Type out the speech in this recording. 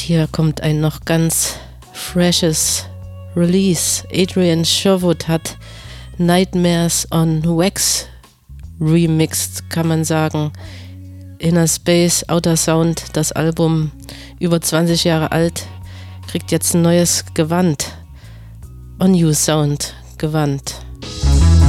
hier kommt ein noch ganz freshes Release. Adrian Sherwood hat Nightmares on Wax remixed, kann man sagen. Inner Space, Outer Sound, das Album, über 20 Jahre alt, kriegt jetzt ein neues Gewand. On You Sound Gewand.